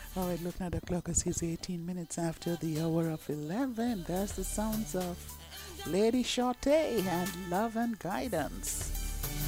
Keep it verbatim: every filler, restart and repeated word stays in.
All right, looking at the clock, it says eighteen minutes after the hour of eleven. That's the sounds of Lady Shorty and Love and Guidance.